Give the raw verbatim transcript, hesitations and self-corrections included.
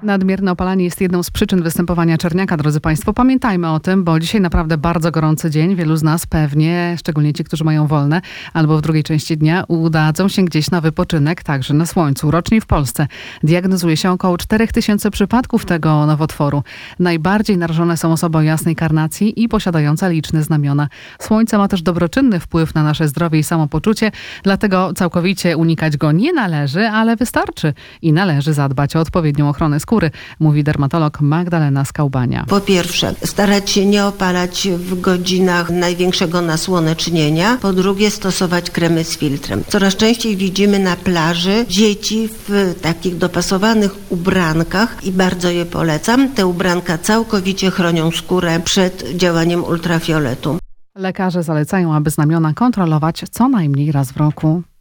Nadmierne opalanie jest jedną z przyczyn występowania czerniaka, drodzy Państwo. Pamiętajmy o tym, bo dzisiaj naprawdę bardzo gorący dzień. Wielu z nas pewnie, szczególnie ci, którzy mają wolne, albo w drugiej części dnia udadzą się gdzieś na wypoczynek, także na słońcu. Rocznie w Polsce diagnozuje się około cztery tysiące przypadków tego nowotworu. Najbardziej narażone są osoby o jasnej karnacji i posiadające liczne znamiona. Słońce ma też dobroczynny wpływ na nasze zdrowie i samopoczucie, dlatego całkowicie unikać go nie należy, ale wystarczy i należy zadbać o odpowiednią ochronę skóry, mówi dermatolog Magdalena Skaubania. Po pierwsze, starać się nie opalać w godzinach największego nasłonecznienia. Po drugie, stosować kremy z filtrem. Coraz częściej widzimy na plaży dzieci w takich dopasowanych ubrankach i bardzo je polecam. Te ubranka całkowicie chronią skórę przed działaniem ultrafioletu. Lekarze zalecają, aby znamiona kontrolować co najmniej raz w roku.